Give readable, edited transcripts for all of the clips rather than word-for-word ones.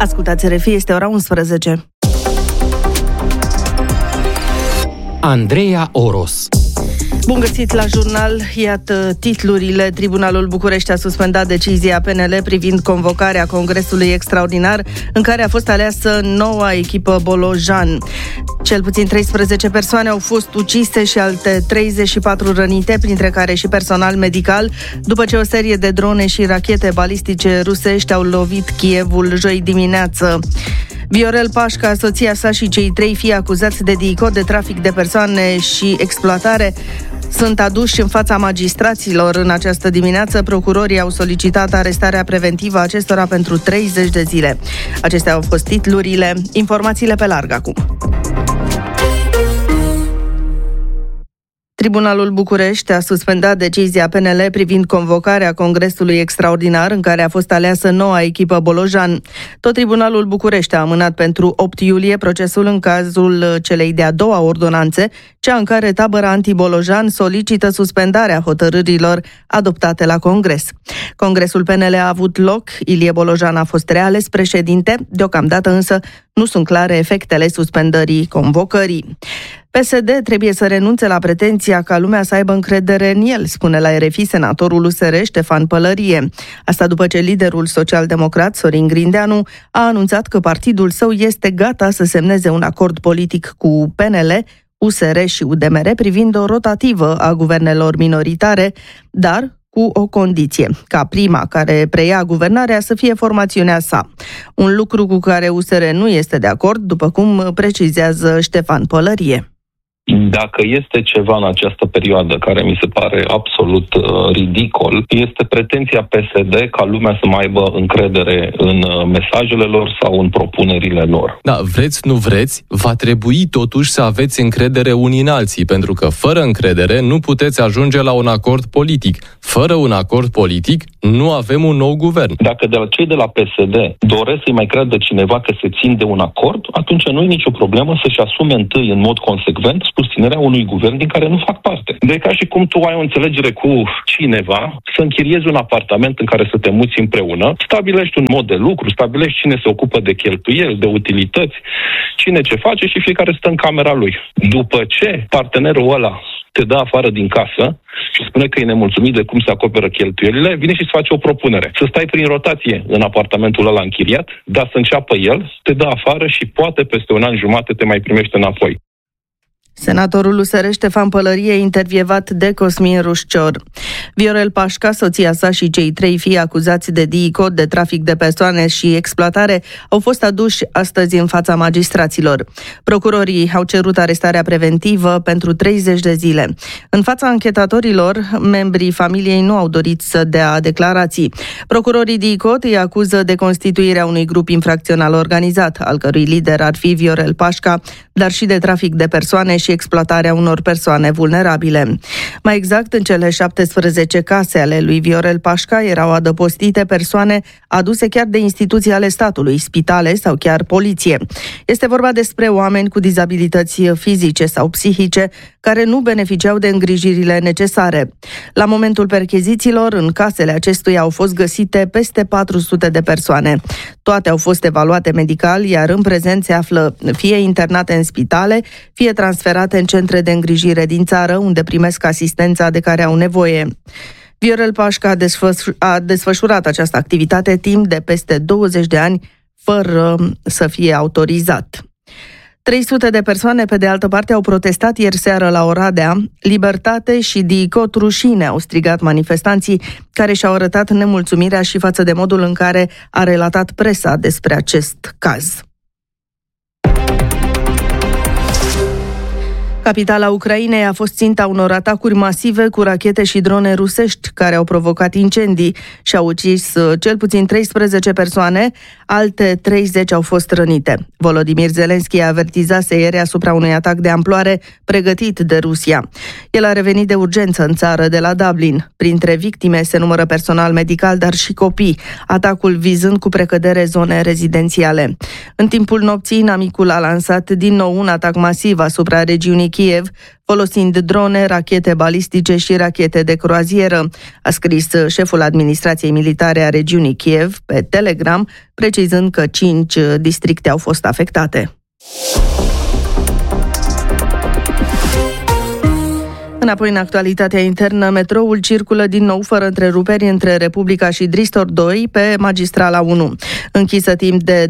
Ascultați RFI, este ora 11. Andreea Oros. Bun găsit la jurnal, iată titlurile. Tribunalul București a suspendat decizia PNL privind convocarea Congresului Extraordinar în care a fost aleasă noua echipă Bolojan. Cel puțin 13 persoane au fost ucise și alte 34 rănite, printre care și personal medical, după ce o serie de drone și rachete balistice rusești au lovit Kievul joi dimineață. Viorel Pașca, soția sa și cei 3 fii acuzați de DICOT, de trafic de persoane și exploatare sunt aduși în fața magistraților în această dimineață. Procurorii au solicitat arestarea preventivă a acestora pentru 30 de zile. Acestea au fost titlurile. Informațiile pe larg acum. Tribunalul București a suspendat decizia PNL privind convocarea Congresului Extraordinar în care a fost aleasă noua echipă Bolojan. Tot Tribunalul București a amânat pentru 8 iulie procesul în cazul celei de-a doua ordonanțe, cea în care tabăra anti-Bolojan solicită suspendarea hotărârilor adoptate la Congres. Congresul PNL a avut loc, Ilie Bolojan a fost reales președinte, deocamdată însă nu sunt clare efectele suspendării convocării. PSD trebuie să renunțe la pretenția ca lumea să aibă încredere în el, spune la RFI senatorul USR Ștefan Pălărie. Asta după ce liderul social-democrat Sorin Grindeanu a anunțat că partidul său este gata să semneze un acord politic cu PNL, USR și UDMR privind o rotativă a guvernelor minoritare, dar cu o condiție, ca prima care preia guvernarea să fie formațiunea sa. Un lucru cu care USR nu este de acord, după cum precizează Ștefan Pălărie. Dacă este ceva în această perioadă care mi se pare absolut ridicol, este pretenția PSD ca lumea să mai aibă încredere în mesajele lor sau în propunerile lor. Da, vreți, nu vreți, va trebui totuși să aveți încredere unii în alții, pentru că fără încredere nu puteți ajunge la un acord politic. Fără un acord politic nu avem un nou guvern. Dacă de la cei de la PSD doresc să-i mai creadă cineva că se țin de un acord, atunci nu e nicio problemă să-și asume întâi în mod consecvent susținerea unui guvern din care nu fac parte. De ca și cum tu ai o înțelegere cu cineva, să închiriezi un apartament în care să te muți împreună, stabilești un mod de lucru, stabilești cine se ocupă de cheltuieli, de utilități, cine ce face și fiecare stă în camera lui. După ce partenerul ăla te dă afară din casă și spune că e nemulțumit de cum se acoperă cheltuielile, vine și îți face o propunere. Să stai prin rotație în apartamentul ăla închiriat, dar să înceapă el, te dă afară și poate peste un an jumate te mai primește înapoi. Senatorul USR Ștefan Pălărie, intervievat de Cosmin Rușcior. Viorel Pașca, soția sa și cei 3 fii acuzați de DICOT, de trafic de persoane și exploatare, au fost aduși astăzi în fața magistraților. Procurorii au cerut arestarea preventivă pentru 30 de zile. În fața anchetatorilor, membrii familiei nu au dorit să dea declarații. Procurorii DICOT îi acuză de constituirea unui grup infracțional organizat, al cărui lider ar fi Viorel Pașca, dar și de trafic de persoane și exploatarea unor persoane vulnerabile. Mai exact, în cele 17 case ale lui Viorel Pașca erau adăpostite persoane aduse chiar de instituții ale statului, spitale sau chiar poliție. Este vorba despre oameni cu dizabilități fizice sau psihice care nu beneficiau de îngrijirile necesare. La momentul perchezițiilor, în casele acestuia au fost găsite peste 400 de persoane. Toate au fost evaluate medical, iar în prezent se află fie internate în spitale, fie transferate în centre de îngrijire din țară, unde primesc asistența de care au nevoie. Viorel Pașca a desfășurat această activitate timp de peste 20 de ani, fără să fie autorizat. 300 de persoane, pe de altă parte, au protestat ieri seară la Oradea. Libertate și DICOT, rușine, au strigat manifestanții care și-au arătat nemulțumirea și față de modul în care a relatat presa despre acest caz. Capitala Ucrainei a fost ținta unor atacuri masive cu rachete și drone rusești care au provocat incendii și au ucis cel puțin 13 persoane, alte 30 au fost rănite. Volodymyr Zelensky a avertizase ieri asupra unui atac de amploare pregătit de Rusia. El a revenit de urgență în țară de la Dublin. Printre victime se numără personal medical, dar și copii, atacul vizând cu precădere zone rezidențiale. În timpul nopții, inamicul a lansat din nou un atac masiv asupra regiunii Kiev, folosind drone, rachete balistice și rachete de croazieră, a scris șeful administrației militare a regiunii Kiev pe Telegram, precizând că 5 districte au fost afectate. Înapoi în actualitatea internă, metroul circulă din nou fără întreruperi între Republica și Dristor 2 pe Magistrala 1. Închisă timp de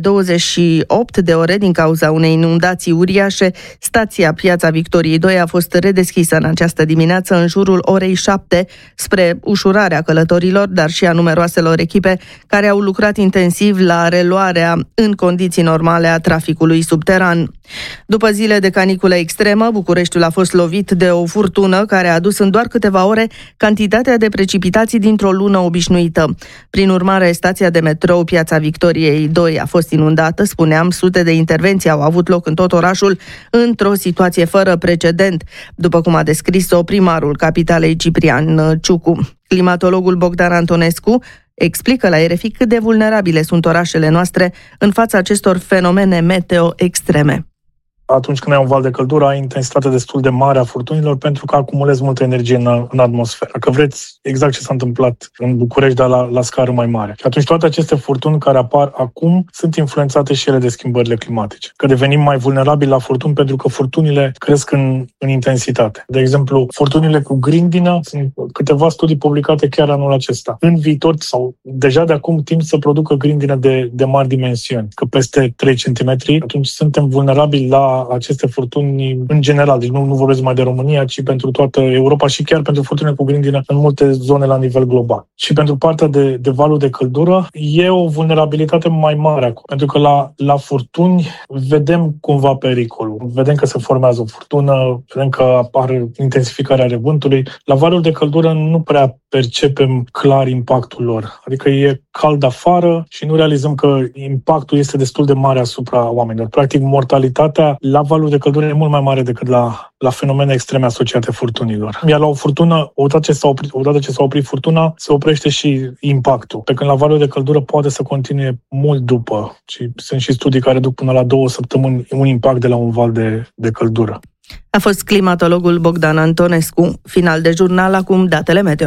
28 de ore din cauza unei inundații uriașe, stația Piața Victoriei 2 a fost redeschisă în această dimineață în jurul orei 7 spre ușurarea călătorilor, dar și a numeroaselor echipe care au lucrat intensiv la reluarea în condiții normale a traficului subteran. După zile de caniculă extremă, Bucureștiul a fost lovit de o furtună care a adus în doar câteva ore cantitatea de precipitații dintr-o lună obișnuită. Prin urmare, stația de metrou Piața Victoriei 2 a fost inundată, spuneam, sute de intervenții au avut loc în tot orașul într-o situație fără precedent, după cum a descris-o primarul capitalei Ciprian Ciucu. Climatologul Bogdan Antonescu explică la RFI cât de vulnerabile sunt orașele noastre în fața acestor fenomene meteo extreme. Atunci când ai un val de căldură, ai intensitate destul de mare a furtunilor pentru că acumulezi multă energie în atmosferă. Dacă vreți, exact ce s-a întâmplat în București, dar la scară mai mare. Și atunci toate aceste furtuni care apar acum sunt influențate și ele de schimbările climatice. Că devenim mai vulnerabili la furtuni pentru că furtunile cresc în intensitate. De exemplu, furtunile cu grindină, sunt câteva studii publicate chiar anul acesta. În viitor, sau deja de acum, timp să producă grindină de mari dimensiuni, că peste 3 cm, atunci suntem vulnerabili la aceste furtuni în general. Deci nu vorbesc mai de România, ci pentru toată Europa și chiar pentru furtunile cu grindină în multe zone la nivel global. Și pentru partea de valul de căldură e o vulnerabilitate mai mare acum. Pentru că la furtuni vedem cumva pericolul. Vedem că se formează o furtună, vedem că apare intensificarea revântului. La valul de căldură nu prea percepem clar impactul lor. Adică e cald afară și nu realizăm că impactul este destul de mare asupra oamenilor. Practic, mortalitatea la valul de căldură e mult mai mare decât la fenomene extreme asociate furtunilor. Iar la o furtună, odată ce s-a oprit furtuna, se oprește și impactul. Pe când la valul de căldură poate să continue mult după. Și sunt și studii care duc până la 2 săptămâni un impact de la un val de căldură. A fost climatologul Bogdan Antonescu. Final de jurnal, acum datele meteo.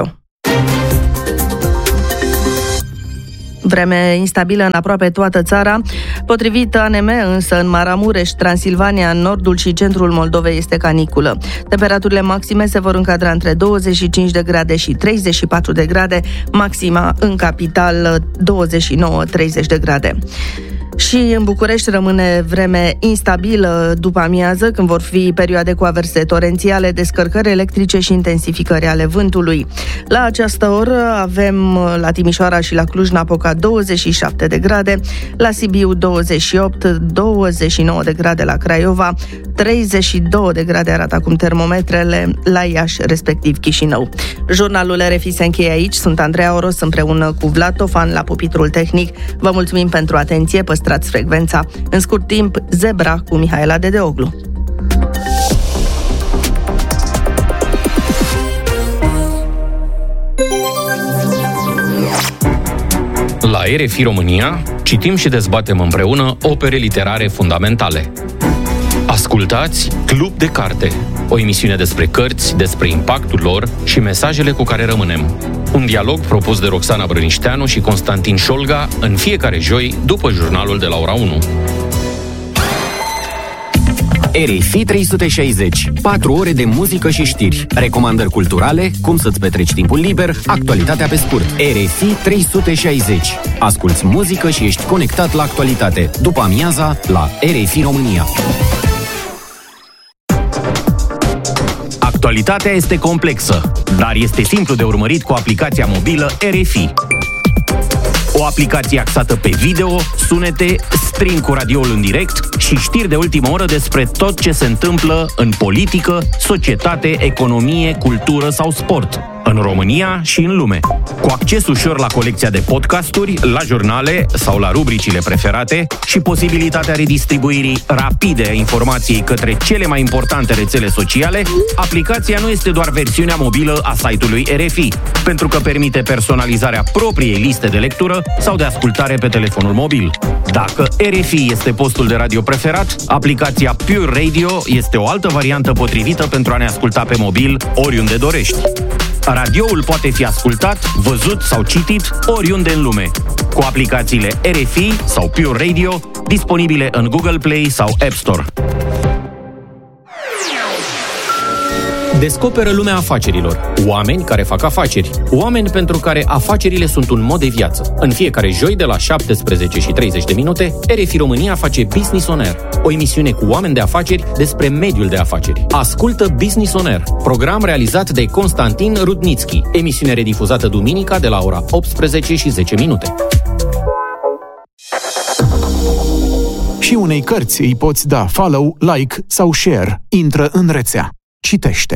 Vreme instabilă în aproape toată țara. Potrivit ANM, însă, în Maramureș, Transilvania, în nordul și centrul Moldovei este caniculă. Temperaturile maxime se vor încadra între 25 de grade și 34 de grade, maxima în capital 29-30 de grade. Și în București rămâne vreme instabilă după amiază, când vor fi perioade cu averse torențiale, descărcări electrice și intensificări ale vântului. La această oră avem la Timișoara și la Cluj-Napoca 27 de grade, la Sibiu 28, 29 de grade la Craiova, 32 de grade arată acum termometrele la Iași, respectiv Chișinău. Jurnalul RFI se încheie aici. Sunt Andreea Oros împreună cu Vlad Tofan la pupitrul tehnic. Vă mulțumim pentru atenție, păstrați frecvența. În scurt timp, Zebra cu Mihaela Dedeoglu. La RFI România citim și dezbatem împreună opere literare fundamentale. Ascultați Club de Carte, o emisiune despre cărți, despre impactul lor și mesajele cu care rămânem. Un dialog propus de Roxana Brănișteanu și Constantin Șolga în fiecare joi după jurnalul de la ora 1. RFI 360. 4 ore de muzică și știri, recomandări culturale, cum să-ți petreci timpul liber, actualitatea pe scurt. RFI 360. Asculți muzică și ești conectat la actualitate. După amiaza, la RFI România. Actualitatea este complexă, dar este simplu de urmărit cu aplicația mobilă RFI. O aplicație axată pe video, sunete, stream cu radioul în direct și știri de ultimă oră despre tot ce se întâmplă în politică, societate, economie, cultură sau sport. în România și în lume. Cu acces ușor la colecția de podcasturi, la jurnale sau la rubricile preferate și posibilitatea redistribuirii rapide a informației către cele mai importante rețele sociale, aplicația nu este doar versiunea mobilă a site-ului RFI, pentru că permite personalizarea propriei liste de lectură sau de ascultare pe telefonul mobil. Dacă RFI este postul de radio preferat, aplicația Pure Radio este o altă variantă potrivită pentru a ne asculta pe mobil oriunde dorești. Radioul poate fi ascultat, văzut sau citit oriunde în lume, cu aplicațiile RFI sau Pure Radio, disponibile în Google Play sau App Store. Descoperă lumea afacerilor. Oameni care fac afaceri. Oameni pentru care afacerile sunt un mod de viață. În fiecare joi de la 17:30 RFI România face Business on Air, o emisiune cu oameni de afaceri despre mediul de afaceri. Ascultă Business on Air, program realizat de Constantin Rudnitschi, emisiune redifuzată duminica de la ora 18:10. Și unei cărți îi poți da follow, like sau share. Intră în rețea. Citește.